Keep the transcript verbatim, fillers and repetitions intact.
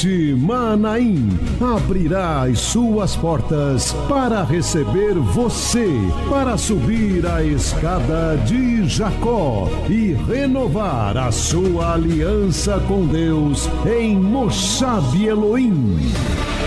Monte Manaim abrirá as suas portas para receber você, para subir a escada de Jacó e renovar a sua aliança com Deus em Moshabe Elohim.